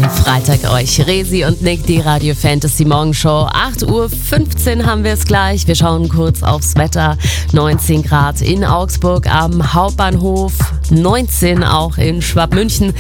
Freitag euch Resi und Nick, die Radio Fantasy Morgenshow. 8:15 Uhr haben wir es gleich. Wir schauen kurz aufs Wetter. 19 Grad in Augsburg am Hauptbahnhof, 19 auch in Schwabmünchen.